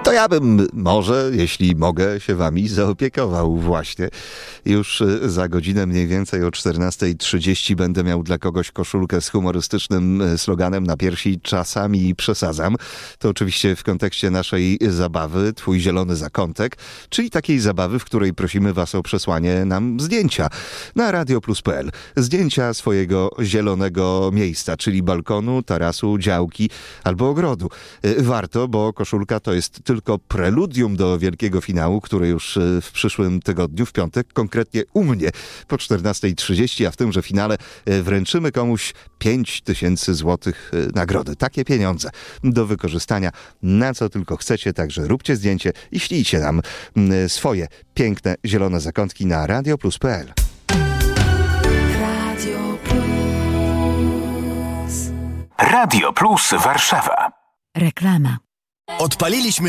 to ja bym może, jeśli mogę, się wami zaopiekował właśnie. Już za godzinę mniej więcej o 14:30 będę miał dla kogoś koszulkę z humorystycznym sloganem na piersi "Czasami przesadzam". To oczywiście w kontekście naszej zabawy Twój zielony zakątek, czyli takiej zabawy, w której prosimy was o przesłanie nam zdjęcia na radioplus.pl. Zdjęcia swojego zielonego miejsca, czyli balkonu, tarasu, działki albo ogrodu. Warto, bo koszulka to jest tylko preludium do wielkiego finału, który już w przyszłym tygodniu, w piątek, konkretnie u mnie po 14:30, a w tymże finale wręczymy komuś 5000 złotych nagrody. Takie pieniądze do wykorzystania na co tylko chcecie, także róbcie zdjęcie i ślijcie nam swoje piękne zielone zakątki na radioplus.pl. Radio Plus Warszawa. Reklama. Odpaliliśmy